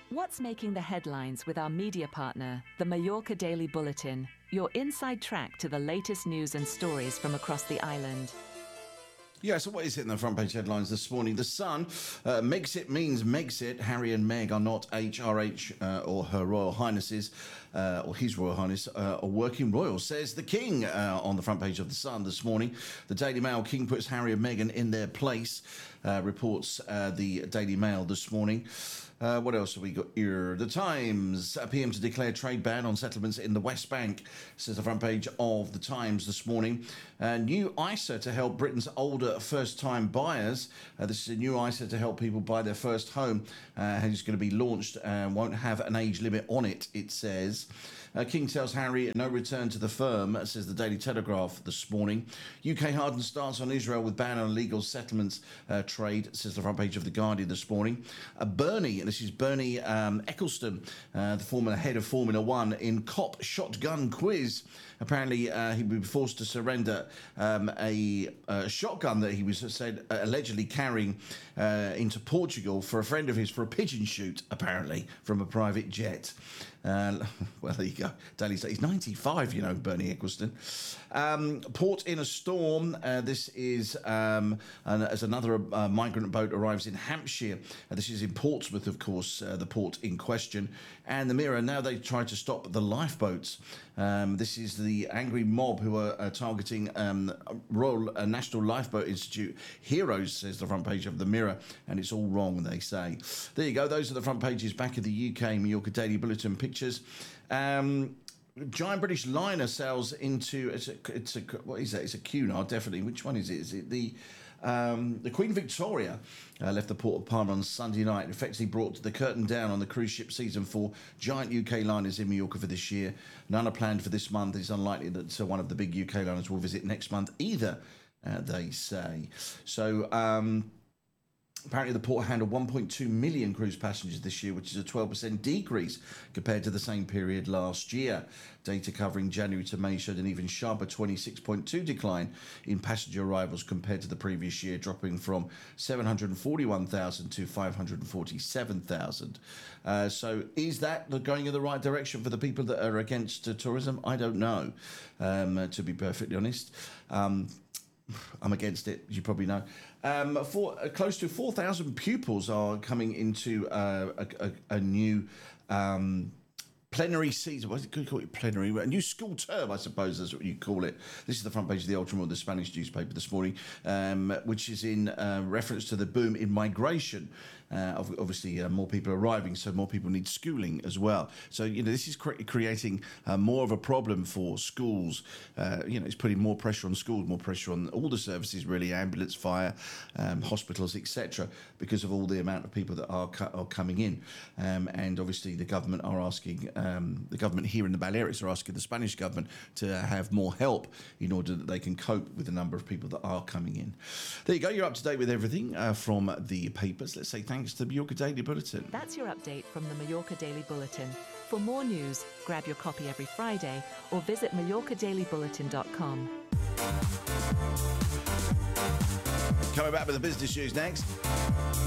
What's making the headlines with our media partner, the Mallorca Daily Bulletin, your inside track to the latest news and stories from across the island. Yeah, so what is it in the front page headlines this morning? The Sun, Megxit means Megxit. Harry and Meg are not HRH or Her Royal Highnesses or His Royal Highness or working royals, says the King on the front page of The Sun this morning. The Daily Mail, King puts Harry and Meghan in their place, reports the Daily Mail this morning. What else have we got here? The Times, PM to declare trade ban on settlements in the West Bank, says the front page of The Times this morning. New ISA to help Britain's older first-time buyers. This is a new ISA to help people buy their first home. It's going to be launched and won't have an age limit on it, it says. King tells Harry no return to the firm, says the Daily Telegraph this morning. UK hardens stance on Israel with ban on illegal settlements trade, says the front page of The Guardian this morning. This is Bernie Ecclestone, the former head of Formula One, in cop shotgun quiz. Apparently, he would be forced to surrender a shotgun that he was said allegedly carrying into Portugal for a friend of his for a pigeon shoot, apparently, from a private jet. Well, there you go. Daily State. He's 95, you know, Bernie Ecclestone. Port in a storm. This is as another migrant boat arrives in Hampshire. This is in Portsmouth, of course, the port in question. And the Mirror, now they try to stop the lifeboats. This is the angry mob who are targeting Royal National Lifeboat Institute heroes, says the front page of the Mirror, and it's all wrong, they say. There you go. Those are the front pages back of the UK Mallorca Daily Bulletin pictures. Giant British liner sails into what is that? It's a Cunard, definitely. Which one is it? Is it the Queen Victoria left the port of Palma on Sunday night, effectively brought the curtain down on the cruise ship season for giant UK liners in Mallorca for this year. None are planned for this month. It's unlikely that one of the big UK liners will visit next month either, they say. So apparently the port handled 1.2 million cruise passengers this year, which is a 12% decrease compared to the same period last year. Data covering January to May showed an even sharper 26.2 decline in passenger arrivals compared to the previous year, dropping from 741,000 to 547,000. So is that going in the right direction for the people that are against tourism? I don't know, to be perfectly honest. I'm against it, as you probably know. Close to 4,000 pupils are coming into a new plenary season. What do you call it? Plenary? A new school term, I suppose, that's what you call it. This is the front page of the Ultramar, the Spanish newspaper this morning, which is in reference to the boom in migration. Obviously, more people are arriving, so more people need schooling as well. So, you know, this is creating more of a problem for schools. It's putting more pressure on schools, more pressure on all the services, really, ambulance, fire, hospitals, etc., because of all the amount of people that are coming in. And obviously, the government are asking, the government here in the Balearics are asking the Spanish government to have more help in order that they can cope with the number of people that are coming in. There you go. You're up to date with everything from the papers. Let's say thanks to the Mallorca Daily Bulletin. That's your update from the Mallorca Daily Bulletin. For more news, grab your copy every Friday or visit MallorcaDailyBulletin.com. Coming back with the business news next.